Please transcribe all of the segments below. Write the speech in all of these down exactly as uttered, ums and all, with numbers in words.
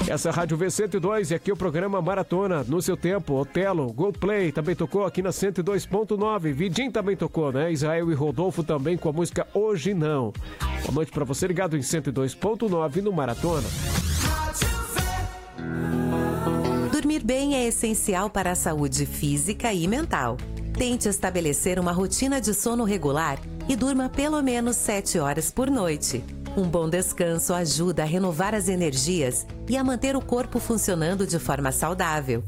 Essa é a Rádio V cento e dois e aqui o programa Maratona no seu tempo. Otelo, Goldplay também tocou aqui na cento e dois ponto nove. Vidim também tocou, né? Israel e Rodolfo também com a música Hoje Não. Boa noite pra você ligado em cento e dois ponto nove no Maratona. Dormir bem é essencial para a saúde física e mental. Tente estabelecer uma rotina de sono regular e durma pelo menos sete horas por noite. Um bom descanso ajuda a renovar as energias e a manter o corpo funcionando de forma saudável.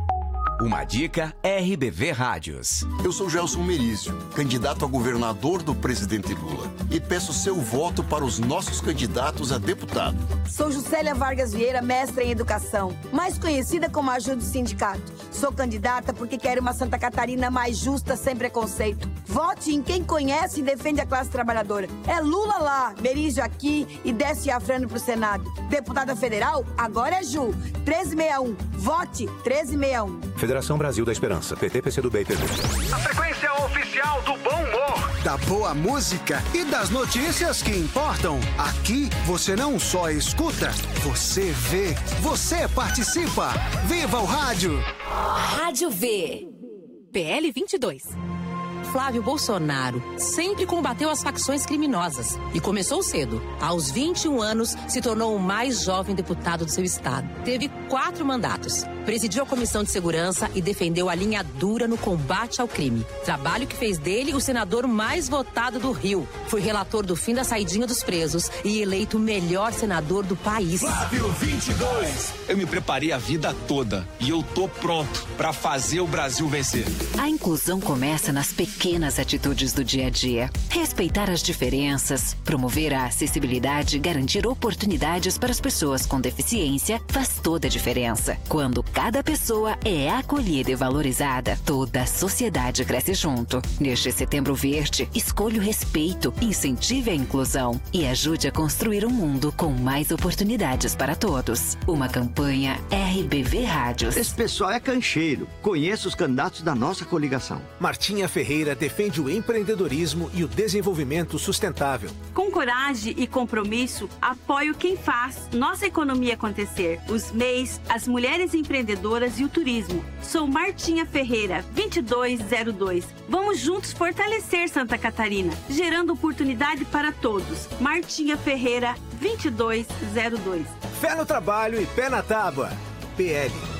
Uma dica R B V Rádios. Eu sou Gelson Merizio, candidato a governador do presidente Lula. E peço seu voto para os nossos candidatos a deputado. Sou Juscelia Vargas Vieira, mestra em educação, mais conhecida como Ajuda do Sindicato. Sou candidata porque quero uma Santa Catarina mais justa, sem preconceito. Vote em quem conhece e defende a classe trabalhadora. É Lula lá, Merizio aqui e Décio Iafrano pro Senado. Deputada federal, agora é Ju. treze sessenta e um. Vote treze sessenta e um. Federação Brasil da Esperança. P T, P C do B e P B. A frequência oficial do bom humor, da boa música e das notícias que importam. Aqui você não só escuta, você vê, você participa. Viva o rádio! Rádio V. P L vinte e dois. Flávio Bolsonaro sempre combateu as facções criminosas e começou cedo. Aos vinte e um anos, se tornou o mais jovem deputado do seu estado. Teve quatro mandatos. Presidiu a Comissão de Segurança e defendeu a linha dura no combate ao crime. Trabalho que fez dele o senador mais votado do Rio. Foi relator do fim da saidinha dos presos e eleito o melhor senador do país. Flávio vinte e dois. Eu me preparei a vida toda e eu tô pronto para fazer o Brasil vencer. A inclusão começa nas pequenas atitudes do dia a dia. Respeitar as diferenças, promover a acessibilidade e garantir oportunidades para as pessoas com deficiência faz toda a diferença. Quando cada pessoa é acolhida e valorizada, toda a sociedade cresce junto. Neste Setembro Verde, escolha o respeito, incentive a inclusão e ajude a construir um mundo com mais oportunidades para todos. Uma campanha R B V Rádios. Esse pessoal é cancheiro. Conheço os candidatos da nossa coligação. Martinha Ferreira defende o empreendedorismo e o desenvolvimento sustentável. Com coragem e compromisso, apoio quem faz nossa economia acontecer. Os M E Is, as mulheres empreendedoras e o turismo. Sou Martinha Ferreira, vinte e dois zero dois. Vamos juntos fortalecer Santa Catarina, gerando oportunidade para todos. Martinha Ferreira, vinte e dois zero dois. Fé no trabalho e pé na tábua. P L